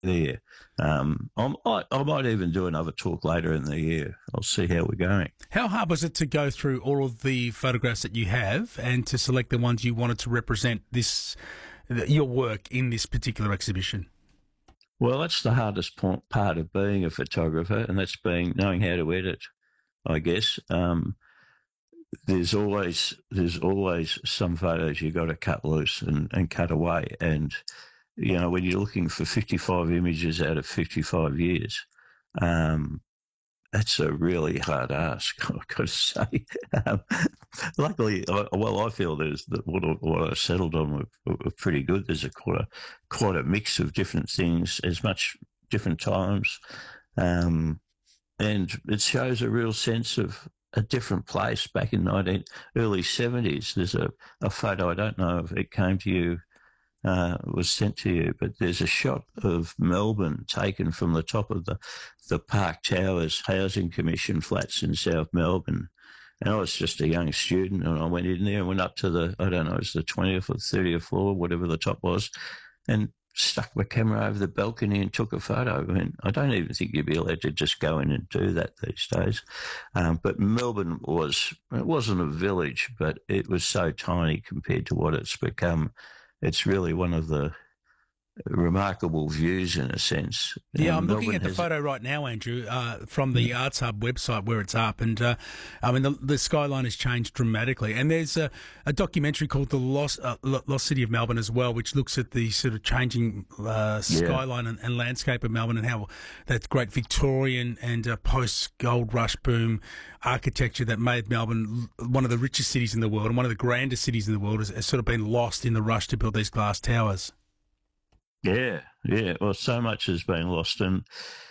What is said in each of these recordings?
there. I might even do another talk later in the year. I'll see how we're going. How hard was it to go through all of the photographs that you have and to select the ones you wanted to represent your work in this particular exhibition? Well, that's the hardest part of being a photographer, and that's knowing how to edit, I guess. There's always some photos you've got to cut loose and cut away. And, when you're looking for 55 images out of 55 years, that's a really hard ask, I've got to say. Luckily, I feel that what I settled on were pretty good. There's quite a mix of different things, as much different times, and it shows a real sense of a different place back in early 70s. There's a photo, I don't know if it came to you, was sent to you, but there's a shot of Melbourne taken from the top of the Park Towers Housing Commission flats in South Melbourne. And I was just a young student, and I went in there and went up to it was the 20th or 30th floor, whatever the top was, and stuck my camera over the balcony and took a photo. I mean, I don't even think you'd be allowed to just go in and do that these days. But Melbourne it wasn't a village, but it was so tiny compared to what it's become. It's really one of the remarkable views in a sense. Yeah, I'm looking at the photo right now, Andrew, from the Arts Hub website where it's up, and the skyline has changed dramatically. And there's a documentary called The Lost City of Melbourne as well, which looks at the sort of changing skyline and landscape of Melbourne, and how that great Victorian and post-gold rush boom architecture that made Melbourne one of the richest cities in the world and one of the grandest cities in the world has sort of been lost in the rush to build these glass towers. Yeah. Well, so much has been lost, and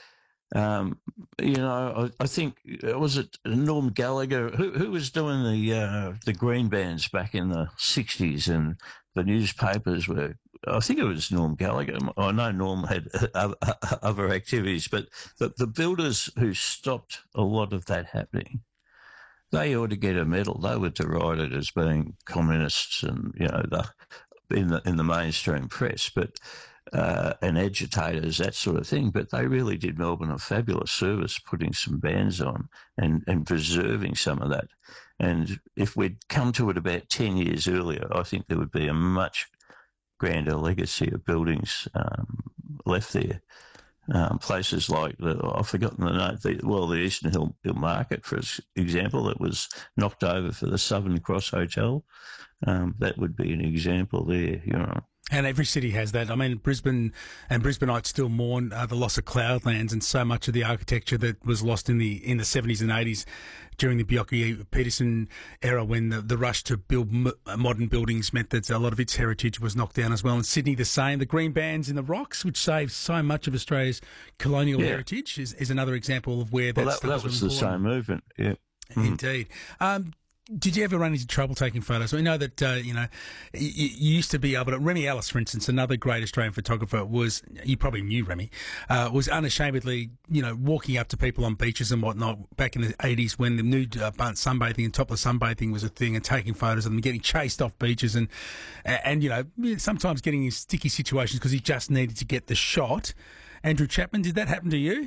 I think was it Norm Gallagher who was doing the green bands back in the '60s, and the newspapers were. I think it was Norm Gallagher. I know Norm had other activities, but the builders who stopped a lot of that happening, they ought to get a medal. They were derided as being communists, and in the mainstream press, but. And agitators, that sort of thing. But they really did Melbourne a fabulous service, putting some bands on and preserving some of that. And if we'd come to it about 10 years earlier, I think there would be a much grander legacy of buildings left there. Places like, I've forgotten the name, the Eastern Hill Market, for example, that was knocked over for the Southern Cross Hotel. That would be an example there, And every city has that. I mean, Brisbane and Brisbaneites still mourn the loss of Cloudlands and so much of the architecture that was lost in the 70s and 80s during the Bjelke-Petersen era, when the rush to build modern buildings meant that a lot of its heritage was knocked down as well. And Sydney the same. The green bands in the rocks, which saved so much of Australia's colonial heritage, is another example of where that was the same movement. Yeah. Indeed. Did you ever run into trouble taking photos? We know that, you used to be able to... Remy Ellis, for instance, another great Australian photographer, you probably knew Remy, was unashamedly, walking up to people on beaches and whatnot back in the 80s when the nude sunbathing and topless sunbathing was a thing, and taking photos of them getting chased off beaches and sometimes getting in sticky situations because he just needed to get the shot. Andrew Chapman, did that happen to you?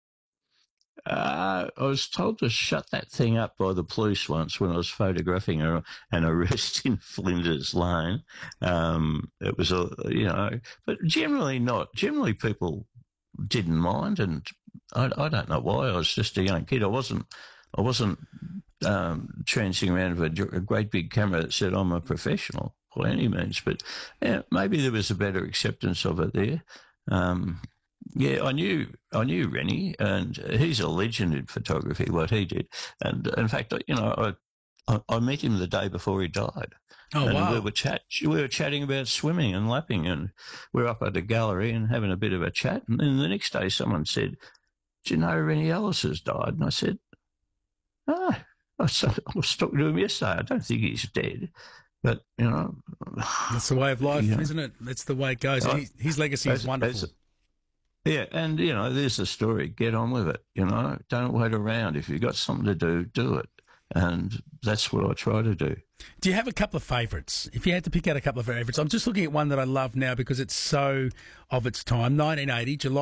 I was told to shut that thing up by the police once when I was photographing an arrest in Flinders Lane. It was but generally not. Generally, people didn't mind, and I don't know why. I was just a young kid. I wasn't trancing around with a great big camera that said I'm a professional by any means. But maybe there was a better acceptance of it there. Yeah, I knew Rennie, and he's a legend in photography, what he did. And in fact, I met him the day before he died. Oh, and wow. we were chatting about swimming and lapping, and we're up at the gallery and having a bit of a chat. And then the next day someone said, "Do you know Rennie Ellis has died?" And I said, I was talking to him yesterday. I don't think he's dead. But, that's the way of life, isn't it? That's the way it goes. His legacy is wonderful. Yeah, and, there's the story. Get on with it, Don't wait around. If you've got something to do, do it. And that's what I try to do. Do you have a couple of favourites? If you had to pick out a couple of favourites, I'm just looking at one that I love now because it's so of its time. 1980, July